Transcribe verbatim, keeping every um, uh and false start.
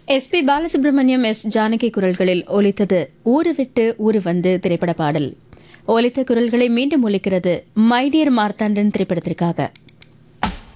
S B Balasubramaniam, S Janaki குரல்களில் ஒலித்தது ஊரு விட்டு ஊரு வந்து திரைப்பட பாடல். ஒலித்த குரல்களை மீண்டும் ஒலிக்கிறது மை டியர் மார்த்தாண்டன் திரைப்படத்திற்காக.